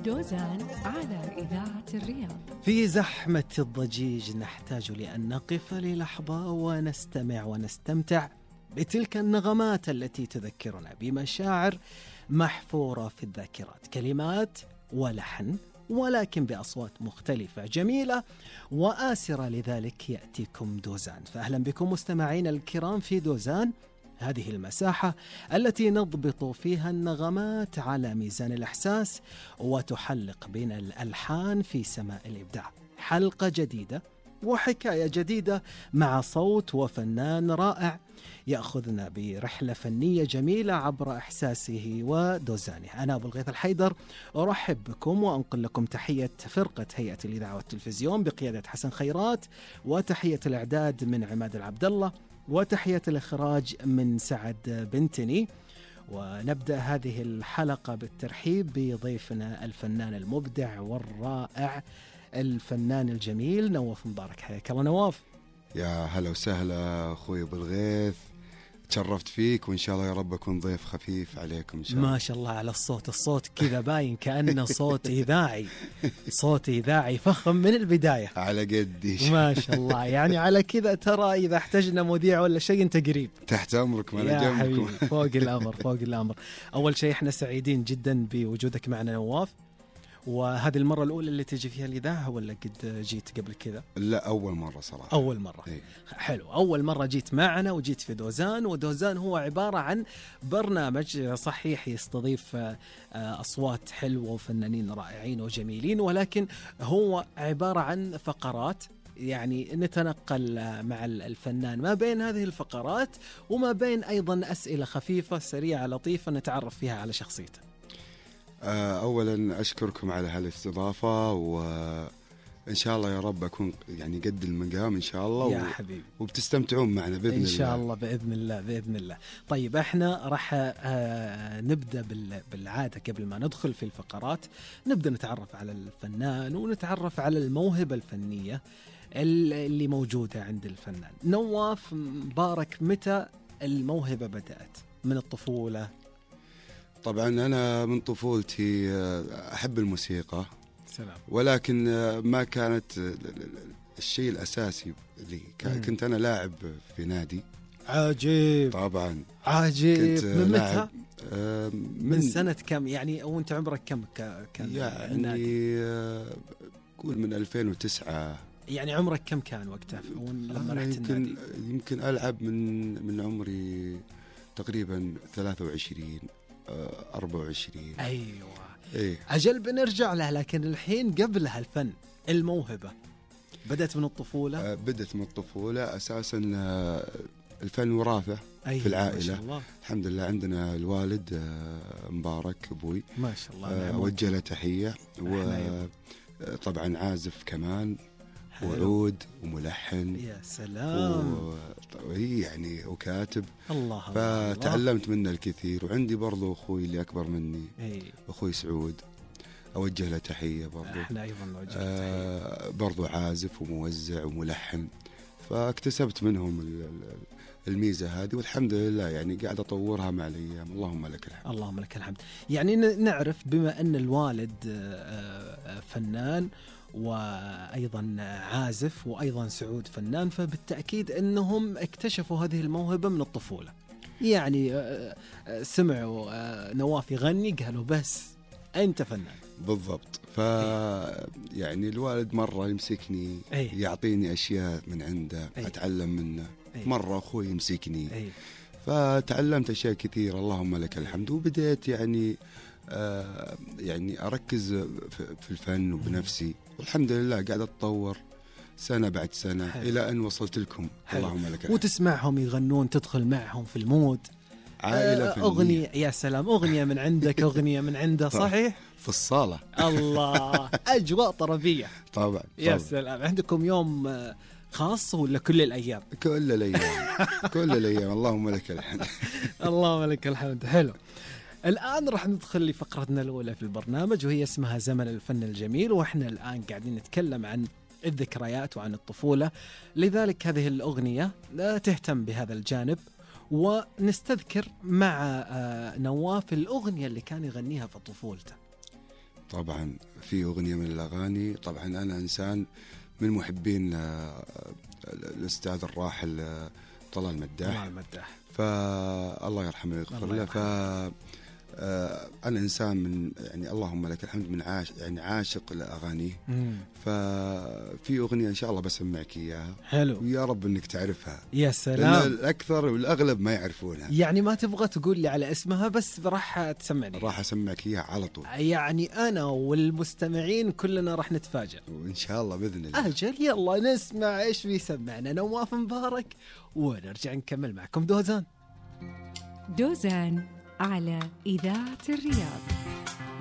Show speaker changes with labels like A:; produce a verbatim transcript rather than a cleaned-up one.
A: دوزان على إذاعة الرياض.
B: في زحمة الضجيج نحتاج لأن نقف للحظة ونستمع ونستمتع بتلك النغمات التي تذكرنا بمشاعر محفورة في الذاكرات، كلمات ولحن ولكن بأصوات مختلفة جميلة وآسرة. لذلك يأتيكم دوزان. فأهلا بكم مستمعين الكرام في دوزان، هذه المساحة التي نضبط فيها النغمات على ميزان الإحساس وتحلق بين الألحان في سماء الإبداع. حلقة جديدة وحكاية جديدة مع صوت وفنان رائع يأخذنا برحلة فنية جميلة عبر إحساسه ودوزانه. أنا أبو الغيث الحيدر أرحب بكم وأنقل لكم تحية فرقة هيئة الإذاعة والتلفزيون بقيادة حسن خيرات، وتحية الإعداد من عماد العبد الله، وتحية الإخراج من سعد بنتني. ونبدأ هذه الحلقة بالترحيب بضيفنا الفنان المبدع والرائع الفنان الجميل نواف مبارك. حياك الله نواف.
C: يا هلا وسهلا أخوي أبو الغيث، تشرفت فيك وإن شاء الله يا رب أكون ضيف خفيف عليكم إن شاء الله.
B: ما شاء الله على الصوت، الصوت كذا باين كأنه صوت إذاعي، صوت إذاعي فخم من البداية
C: على قدي
B: ما شاء الله. يعني على كذا ترى إذا احتجنا مذيع ولا شيء أنت قريب.
C: تحت أمرك، ما
B: يا
C: أنا
B: حبيبي
C: جنبكم.
B: فوق الأمر فوق الأمر. أول شيء إحنا سعيدين جدا بوجودك معنا نواف، وهذه المرة الأولى اللي تجي فيها الإذاعة ولا قد جيت قبل كذا؟
C: لا أول مرة صراحة.
B: أول مرة.
C: إيه.
B: حلو، أول مرة جيت معنا وجيت في دوزان. ودوزان هو عبارة عن برنامج صحيح يستضيف أصوات حلوة وفنانين رائعين وجميلين، ولكن هو عبارة عن فقرات، يعني نتنقل مع الفنان ما بين هذه الفقرات وما بين أيضا أسئلة خفيفة سريعة لطيفة نتعرف فيها على شخصيته.
C: أولا أشكركم على هالاستضافة، وإن شاء الله يا رب أكون يعني قد المقام إن شاء الله.
B: يا حبيبي
C: وبتستمتعون معنا بإذن
B: الله إن شاء
C: الله.
B: الله بإذن الله بإذن الله. طيب احنا راح نبدأ بالعادة قبل ما ندخل في الفقرات، نبدأ نتعرف على الفنان ونتعرف على الموهبة الفنية اللي موجودة عند الفنان. نواف مبارك، متى الموهبة بدأت؟ من الطفولة؟
C: طبعا أنا من طفولتي أحب الموسيقى.
B: سلام.
C: ولكن ما كانت الشيء الأساسي لي. كنت أنا لاعب في نادي.
B: عجيب.
C: طبعا
B: عجيب. من متى؟
C: من,
B: من سنة كم يعني؟ أو أنت عمرك كم كان
C: يعني قول من ألفين وتسعة.
B: يعني عمرك كم كان وقتها لما رحت
C: يمكن
B: النادي؟
C: يمكن ألعب من من عمري تقريبا ثلاثة وعشرين أربعة وعشرين.
B: أيوة.
C: إيه.
B: أجل بنرجع لها، لكن الحين قبلها الفن، الموهبة بدأت من الطفولة؟
C: أه بدأت من الطفولة أساسا. الفن وراثة.
B: أيوة
C: في العائلة.
B: ما شاء الله.
C: الحمد لله عندنا الوالد مبارك أبوي
B: ما شاء الله.
C: أه أوجه له تحية. وطبعا عازف كمان وعود وملحن.
B: يا سلام.
C: وهي يعني وكاتب.
B: الله.
C: فتعلمت منه الكثير. وعندي برضو أخوي اللي أكبر مني.
B: أي.
C: أخوي سعود أوجه له تحية برضو.
B: احنا أيضا نوجه له
C: آه تحية. برضو عازف وموزع وملحن. فاكتسبت منهم الميزة هذه، والحمد لله يعني قاعد أطورها مع الأيام. اللهم لك الحمد.
B: اللهم لك الحمد. يعني نعرف بما أن الوالد فنان وأيضا عازف وأيضا سعود فنان، فبالتأكيد أنهم اكتشفوا هذه الموهبة من الطفولة. يعني سمعوا نواف يغني قالوا بس أنت فنان.
C: بالضبط. ف يعني الوالد مرة يمسكني.
B: أيه.
C: يعطيني أشياء من عنده. أيه. أتعلم منه. أيه. مرة أخوي يمسكني.
B: أيه.
C: فتعلمت أشياء كثيرة اللهم لك الحمد. وبدأت يعني آه يعني أركز في الفن وبنفسي، والحمد لله قاعد أتطور سنة بعد سنة. حلو. إلى أن وصلت لكم. حلو. اللهم لك الحمد.
B: وتسمعهم يغنون، تدخل معهم في المود.
C: عائلة فنية.
B: أغنية. يا سلام. أغنية من عندك، أغنية من عنده. صحيح.
C: في الصالة.
B: الله. أجواء طربية.
C: طبعا.
B: يا طبعا. سلام. عندكم يوم خاص ولا كل الأيام؟
C: كل الأيام. كل الأيام. اللهم لك الحمد.
B: اللهم لك الحمد. حلو. الآن راح ندخل لفقرتنا الأولى في البرنامج، وهي اسمها زمن الفن الجميل. وإحنا الآن قاعدين نتكلم عن الذكريات وعن الطفولة، لذلك هذه الأغنية لا تهتم بهذا الجانب. ونستذكر مع نواف الأغنية اللي كان يغنيها في طفولته.
C: طبعا في أغنية من الأغاني، طبعا أنا إنسان من محبين آه، الأستاذ الراحل آه، طلال المداح.
B: طلال المداح
C: فالله يرحمه ويغفر له. ف آه، أنا إنسان من يعني اللهم لك الحمد من عاش يعني عاشق لأغانيه. ففي أغنية إن شاء الله بسمعك إياها.
B: حلو.
C: ويا رب إنك تعرفها.
B: يا سلام.
C: الأكثر والأغلب ما يعرفونها.
B: يعني ما تبغى تقول لي على اسمها بس راح تسمعني.
C: راح أسمعك إياها على طول.
B: يعني أنا والمستمعين كلنا راح نتفاجأ.
C: وإن شاء الله بإذن الله.
B: أجل يلا نسمع إيش بيسمعنا نواف مبارك ونرجع نكمل معكم دوزان.
A: دوزان على إذاعة الرياض.